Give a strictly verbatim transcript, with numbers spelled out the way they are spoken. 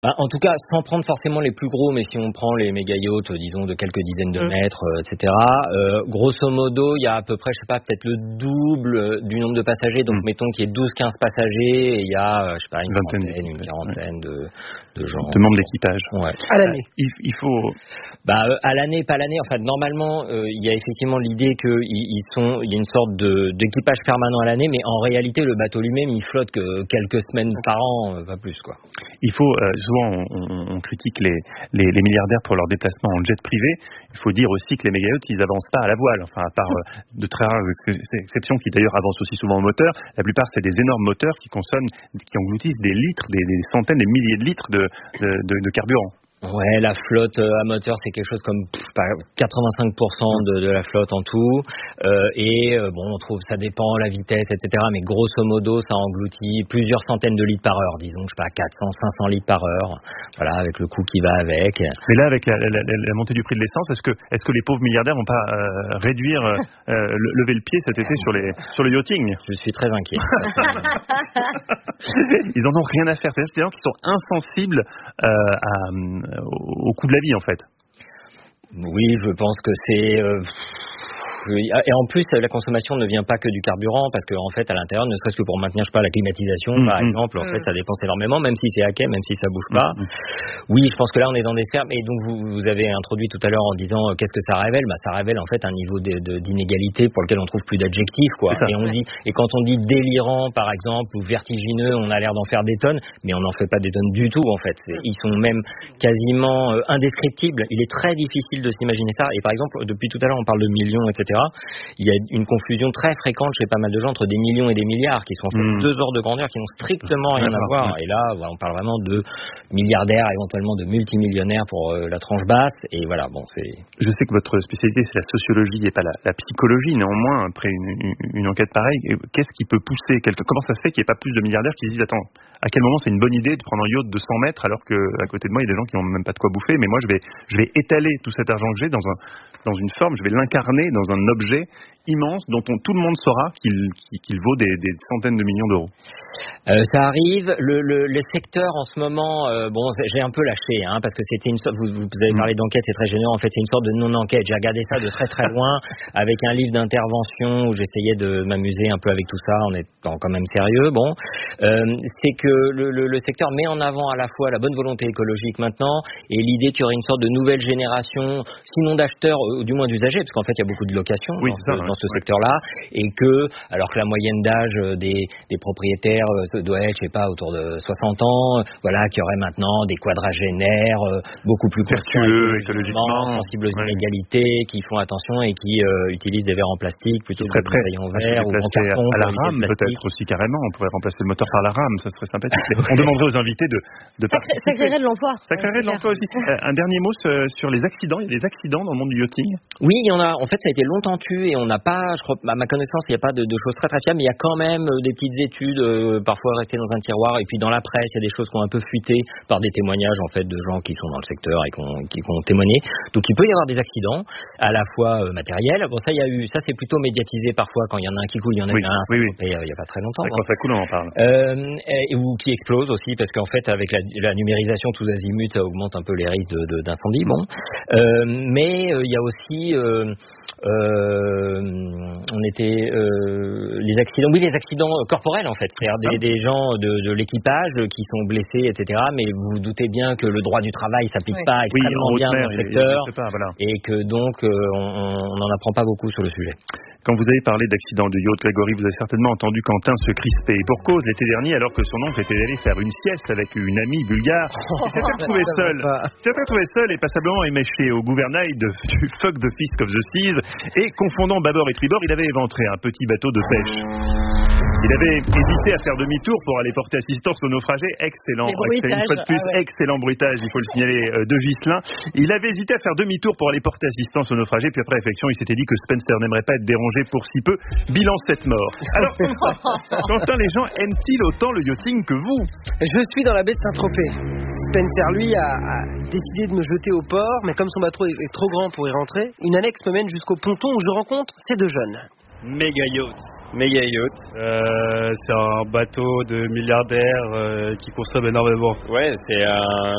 Bah, en tout cas, sans prendre forcément les plus gros, mais si on prend les méga yachts, disons de quelques dizaines de Mmh. mètres, euh, et cetera. Euh, grosso modo, il y a à peu près, je sais pas, peut-être le double du nombre de passagers. Donc, Mmh. mettons qu'il y ait douze, quinze passagers, et il y a, euh, je sais pas, une Une vingtaine trentaine, une d'équipages, quarantaine de, de gens. De membres d'équipage. Ouais. À l'année. Il, il faut. Bah, euh, à l'année, pas l'année. Enfin, normalement, euh, il y a effectivement l'idée qu'ils ils sont, il y a une sorte de d'équipage permanent à l'année, mais en réalité, le bateau lui-même, il flotte que quelques semaines par an, euh, pas plus, quoi. Il faut euh, souvent on, on, on critique les, les, les milliardaires pour leurs déplacements en jet privé. Il faut dire aussi que les méga yachts, ils avancent pas à la voile. Enfin, à part euh, de très rares ex- exceptions qui d'ailleurs avancent aussi souvent au moteur. La plupart, c'est des énormes moteurs qui consomment, qui engloutissent des litres, des, des centaines, des milliers de litres de, de, de, de carburant. Ouais, la flotte euh, à moteur, c'est quelque chose comme pff, par quatre-vingt-cinq pour cent de, de la flotte en tout. Euh, et euh, bon, on trouve, ça dépend la vitesse, et cetera. Mais grosso modo, ça engloutit plusieurs centaines de litres par heure, disons, je sais pas, quatre cents, cinq cents litres par heure. Voilà, avec le coût qui va avec. Mais là, avec la, la, la, la montée du prix de l'essence, est-ce que, est-ce que les pauvres milliardaires vont pas euh, réduire, euh, le, lever le pied cet été sur les, sur le yachting? Je suis très inquiet. Ils en ont rien à faire. C'est des gens qui sont insensibles euh, à, au, au coût de la vie, en fait. Oui, je pense que c'est. Euh... Et en plus, la consommation ne vient pas que du carburant, parce qu'en fait, à l'intérieur, ne serait-ce que pour maintenir, je sais pas, la climatisation, mmh, par exemple, mmh. en fait, ça dépense énormément, même si c'est à quai, même si ça bouge pas. Mmh. Oui, je pense que là, on est dans des sphères. Et donc, vous, vous avez introduit tout à l'heure en disant, euh, qu'est-ce que ça révèle? Bah, ça révèle en fait un niveau de, de, d'inégalité pour lequel on trouve plus d'adjectifs, quoi. Et on dit, et quand on dit délirant, par exemple, ou vertigineux, on a l'air d'en faire des tonnes, mais on n'en fait pas des tonnes du tout, en fait. Ils sont même quasiment euh, indescriptibles. Il est très difficile de s'imaginer ça. Et par exemple, depuis tout à l'heure, on parle de millions, et cetera. Il y a une confusion très fréquente chez pas mal de gens entre des millions et des milliards, qui sont en fait mmh. deux ordres de grandeur qui n'ont strictement rien à voir. Et là, voilà, on parle vraiment de milliardaires, éventuellement de multimillionnaires pour euh, la tranche basse. Et voilà, bon, c'est. Je sais que votre spécialité c'est la sociologie et pas la, la psychologie. Néanmoins, après une, une, une enquête pareille, qu'est-ce qui peut pousser quelque... Comment ça se fait qu'il n'y ait pas plus de milliardaires qui se disent attends, à quel moment c'est une bonne idée de prendre un yacht de cent mètres alors que à côté de moi il y a des gens qui n'ont même pas de quoi bouffer, mais moi je vais je vais étaler tout cet argent que j'ai dans un dans une forme, je vais l'incarner dans un objet immense dont on, tout le monde saura qu'il, qu'il vaut des, des centaines de millions d'euros. Euh, ça arrive. Le, le, le secteur en ce moment, euh, bon, j'ai un peu lâché, hein, parce que c'était une sorte. Vous, vous avez parlé d'enquête, c'est très généreux. En fait, c'est une sorte de non-enquête. J'ai regardé ça de très très loin avec un livre d'intervention où j'essayais de m'amuser un peu avec tout ça en étant quand même sérieux. Bon, euh, c'est que le, le, le secteur met en avant à la fois la bonne volonté écologique maintenant et l'idée qu'il y aurait une sorte de nouvelle génération, sinon d'acheteurs, ou du moins d'usagers, parce qu'en fait, il y a beaucoup de locations. Oui, dans, ça, ce, ouais. dans ce secteur-là, et que, alors que la moyenne d'âge des, des propriétaires doit être, je sais pas, autour de soixante ans, voilà, qu'il y aurait maintenant des quadragénaires euh, beaucoup plus vertueux, écologiquement, sensibles aux ouais. inégalités, qui font attention et qui euh, utilisent des verres en plastique plutôt que des bouteilles en verre ou en carton. À la rame, peut-être aussi carrément, on pourrait remplacer le moteur par la rame, ça serait sympathique. On demanderait aux invités de, de ça, crée, ça créerait de l'emploi. Ça créerait de l'emploi aussi. Euh, un dernier mot sur les accidents. Il y a des accidents dans le monde du yachting? Oui, il y en a. En fait, ça a été longtemps tu et on n'a pas, je crois, à ma connaissance, il n'y a pas de, de choses très très fiables, mais il y a quand même euh, des petites études, euh, parfois restées dans un tiroir, et puis dans la presse, il y a des choses qui ont un peu fuité par des témoignages en fait de gens qui sont dans le secteur et qui ont, qui, qui ont témoigné. Donc il peut y avoir des accidents, à la fois euh, matériels. Bon, ça, il y a eu, ça c'est plutôt médiatisé parfois quand il y en a un qui coule, il y en a oui, eu un oui, oui. Et, euh, il n'y a pas très longtemps. Quand ça coule, on en parle. Euh, et, ou qui explose aussi, parce qu'en fait, avec la, la numérisation tous azimuts, ça augmente un peu les risques de, de, d'incendie. Bon, euh, mais euh, il y a aussi euh, Euh, on était euh, les accidents, oui les accidents corporels en fait, c'est-à-dire des, des gens de, de l'équipage qui sont blessés, et cetera. Mais vous vous doutez bien que le droit du travail s'applique oui. pas extrêmement oui, bien dans le secteur pas, voilà. et que donc euh, on n'en apprend pas beaucoup sur le sujet. Quand vous avez parlé d'accident de yacht, Grégory, vous avez certainement entendu Quentin se crisper. Et pour cause, l'été dernier, alors que son oncle était allé faire une sieste avec une amie bulgare, il s'était retrouvé seul. Il s'était retrouvé seul et passablement éméché au gouvernail de, du Fuck the Fisk of the Seas. Et confondant bâbord et tribord, il avait éventré un petit bateau de pêche. Il avait hésité à faire demi-tour pour aller porter assistance aux naufragés. Excellent, excellent, une fois de plus, ah ouais. excellent bruitage, il faut le signaler, euh, de Ghislain. Il avait hésité à faire demi-tour pour aller porter assistance aux naufragés, puis après réflexion, il s'était dit que Spencer n'aimerait pas être dérangé pour si peu. Bilan sept morts. Alors, Quentin, les gens aiment-ils autant le yachting que vous? Je suis dans la baie de Saint-Tropez. Spencer, lui, a, a décidé de me jeter au port, mais comme son bateau est trop grand pour y rentrer, une annexe me mène jusqu'au ponton où je rencontre ces deux jeunes. Méga yacht. Méga yacht. Euh, c'est un bateau de milliardaires euh, qui consomme énormément. Ouais, c'est un